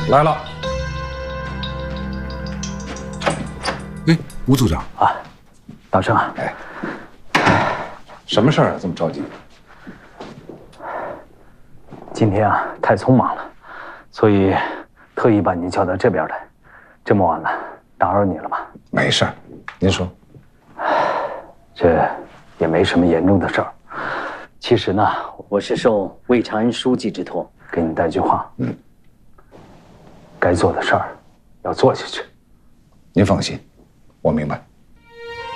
来了。哎，吴组长啊，大生啊， 什么事儿啊？这么着急？ 今天啊太匆忙了，所以特意把您叫到这边来。这么晚了，打扰你了吧？ 没事儿，您说。 这也没什么严重的事儿。其实呢，我是受魏长安书记之托，给你带句话。该做的事儿要做下去。 您放心，我明白。